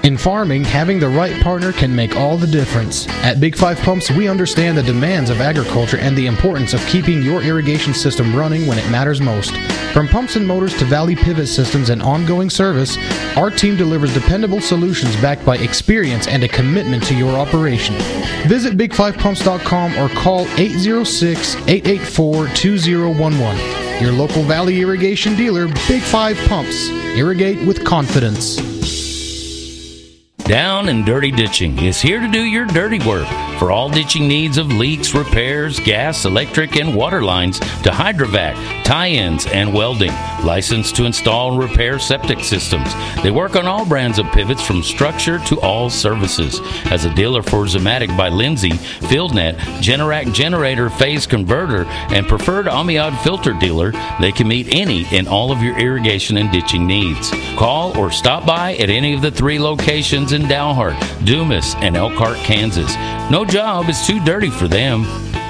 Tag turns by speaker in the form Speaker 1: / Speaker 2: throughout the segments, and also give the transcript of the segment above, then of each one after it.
Speaker 1: In farming, having the right partner can make all the difference. At Big 5 Pumps, we understand the demands of agriculture and the importance of keeping your irrigation system running when it matters most. From pumps and motors to Valley Pivot systems and ongoing service, our team delivers dependable solutions backed by experience and a commitment to your operation. Visit big5pumps.com or call 806-884-2011. Your local Valley irrigation dealer, Big 5 Pumps. Irrigate with confidence.
Speaker 2: Down and Dirty Ditching is here to do your dirty work. For all ditching needs of leaks, repairs, gas, electric, and water lines to hydrovac, tie-ins, and welding. Licensed to install and repair septic systems. They work on all brands of pivots from structure to all services. As a dealer for Zematic by Lindsay, FieldNet, Generac generator phase converter, and preferred Amiad filter dealer, they can meet any and all of your irrigation and ditching needs. Call or stop by at any of the 3 locations in Dalhart, Dumas, and Elkhart, Kansas. No job is too dirty for them.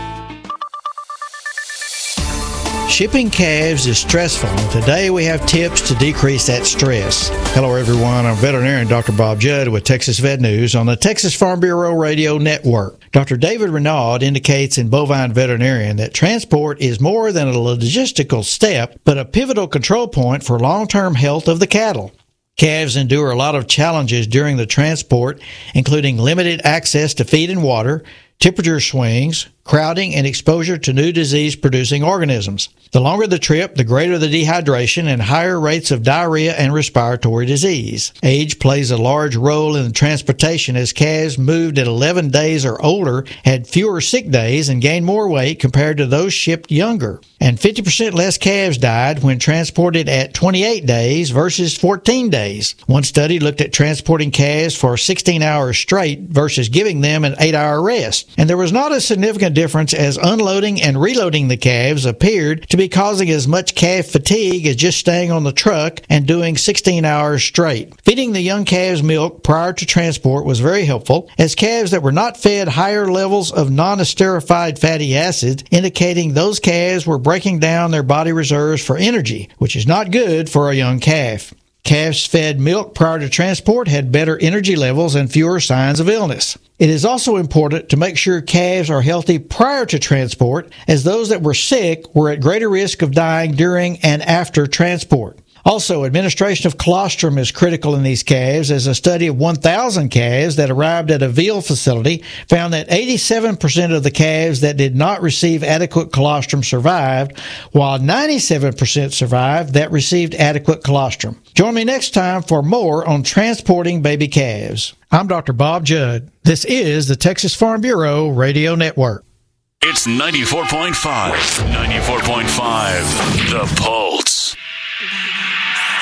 Speaker 3: Shipping calves is stressful, and today we have tips to decrease that stress. Hello everyone, I'm veterinarian Dr. Bob Judd with Texas Vet News on the Texas Farm Bureau Radio Network. Dr. David Renaud indicates in Bovine Veterinarian that transport is more than a logistical step, but a pivotal control point for long-term health of the cattle. Calves endure a lot of challenges during the transport, including limited access to feed and water, temperature swings, crowding, and exposure to new disease-producing organisms. The longer the trip, the greater the dehydration and higher rates of diarrhea and respiratory disease. Age plays a large role in the transportation, as calves moved at 11 days or older had fewer sick days and gained more weight compared to those shipped younger. And 50% less calves died when transported at 28 days versus 14 days. One study looked at transporting calves for 16 hours straight versus giving them an 8-hour rest. And there was not a significant difference, as unloading and reloading the calves appeared to be causing as much calf fatigue as just staying on the truck and doing 16 hours straight. Feeding the young calves milk prior to transport was very helpful, as calves that were not fed higher levels of non-esterified fatty acids, indicating those calves were breaking down their body reserves for energy, which is not good for a young calf. Calves fed milk prior to transport had better energy levels and fewer signs of illness. It is also important to make sure calves are healthy prior to transport, as those that were sick were at greater risk of dying during and after transport. Also, administration of colostrum is critical in these calves, as a study of 1,000 calves that arrived at a veal facility found that 87% of the calves that did not receive adequate colostrum survived, while 97% survived that received adequate colostrum. Join me next time for more on transporting baby calves. I'm Dr. Bob Judd. This is the Texas Farm Bureau Radio Network.
Speaker 4: It's 94.5. 94.5, The Pulse.